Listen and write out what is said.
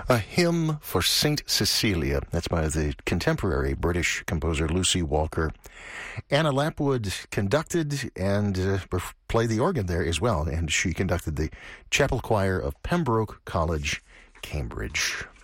A Hymn for Saint Cecilia. That's by the contemporary British composer Lucy Walker. Anna Lapwood conducted and played the organ there as well, and she conducted the chapel choir of Pembroke College, Cambridge.